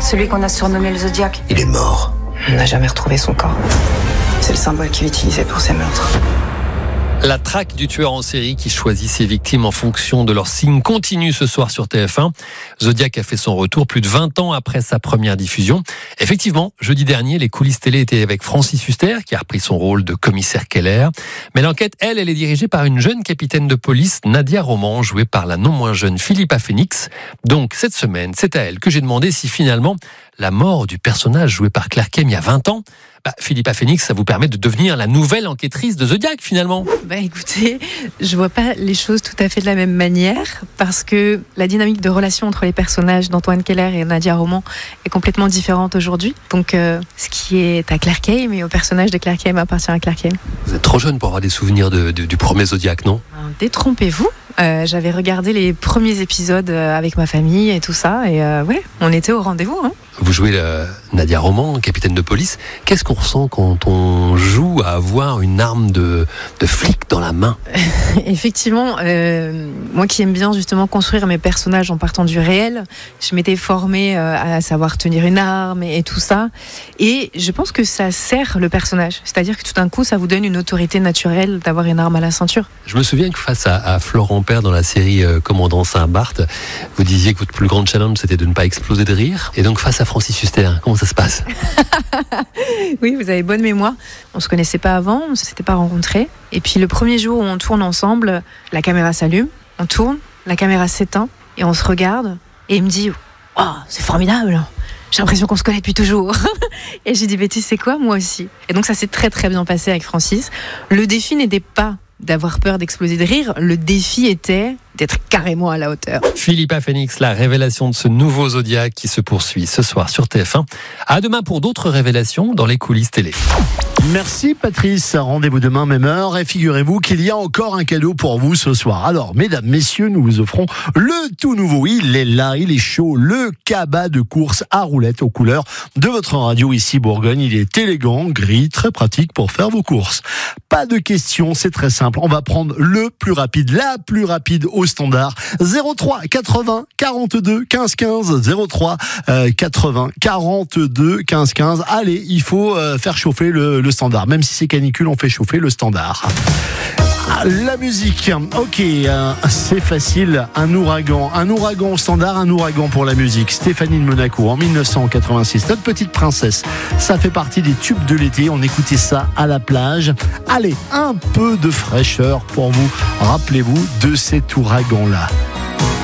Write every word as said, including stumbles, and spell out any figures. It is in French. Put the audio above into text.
celui qu'on a surnommé le Zodiac. Il est mort. On n'a jamais retrouvé son corps. C'est le symbole qu'il utilisait pour ses meurtres. La traque du tueur en série qui choisit ses victimes en fonction de leur signe continue ce soir sur T F un. Zodiac a fait son retour plus de vingt ans après sa première diffusion. Effectivement, jeudi dernier, les coulisses télé étaient avec Francis Huster, qui a repris son rôle de commissaire Keller. Mais l'enquête, elle, elle est dirigée par une jeune capitaine de police, Nadia Roman, jouée par la non moins jeune Philippa Phoenix. Donc, cette semaine, c'est à elle que j'ai demandé si finalement, la mort du personnage joué par Claire Kem il y a vingt ans, bah, Philippa Phoenix, ça vous permet de devenir la nouvelle enquêtrice de Zodiac finalement. Bah écoutez, je vois pas les choses tout à fait de la même manière parce que la dynamique de relation entre les personnages d'Antoine Keller et Nadia Roman est complètement différente aujourd'hui. Donc euh, ce qui est à Claire Kem et au personnage de Claire Kem appartient à Claire Kem. Vous êtes trop jeune pour avoir des souvenirs de, de, du premier Zodiac, non ? Détrompez-vous. Euh, j'avais regardé les premiers épisodes avec ma famille et tout ça et euh, ouais, on était au rendez-vous. Hein. Vous jouez euh, Nadia Roman, capitaine de police. Qu'est-ce qu'on ressent quand on joue à avoir une arme de, de flic dans la main ? Effectivement, euh, moi qui aime bien justement construire mes personnages en partant du réel, je m'étais formée euh, à savoir tenir une arme et, et tout ça. Et je pense que ça sert le personnage. C'est-à-dire que tout d'un coup, ça vous donne une autorité naturelle d'avoir une arme à la ceinture. Je me souviens que face à, à Florent Père dans la série euh, Commandant Saint-Barth, vous disiez que votre plus grand challenge, c'était de ne pas exploser de rire. Et donc face à Francis Huster, comment ça se passe ? Oui, vous avez bonne mémoire. On ne se connaissait pas avant, on ne s'était pas rencontrés. Et puis le premier jour où on tourne ensemble, la caméra s'allume, on tourne, la caméra s'éteint et on se regarde. Et il me dit « Oh, c'est formidable ! J'ai l'impression qu'on se connaît depuis toujours. » Et j'ai dit bah, « Tu sais quoi, moi aussi. » Et donc ça s'est très très bien passé avec Francis. Le défi n'était pas d'avoir peur d'exploser de rire, le défi était d'être carrément à la hauteur. Philippa Phoenix, la révélation de ce nouveau Zodiac qui se poursuit ce soir sur T F un. À demain pour d'autres révélations dans les coulisses télé. Merci Patrice, rendez-vous demain même heure et figurez-vous qu'il y a encore un cadeau pour vous ce soir. Alors mesdames, messieurs, nous vous offrons le tout nouveau, il est là, il est chaud, le cabas de course à roulettes aux couleurs de votre radio ici Bourgogne. Il est élégant, gris, très pratique pour faire vos courses. Pas de questions, c'est très simple, on va prendre le plus rapide, la plus rapide au standard. zéro trois quatre-vingts quarante-deux quinze quinze, zéro trois quatre-vingts quarante-deux quinze quinze. Allez, il faut euh, faire chauffer le, le standard. Même si c'est canicule, on fait chauffer le standard. La musique, ok, euh, c'est facile, un ouragan, un ouragan au standard, un ouragan pour la musique. Stéphanie de Monaco en dix-neuf cent quatre-vingt-six, notre petite princesse, ça fait partie des tubes de l'été, on écoutait ça à la plage. Allez, un peu de fraîcheur pour vous, rappelez-vous de cet ouragan-là.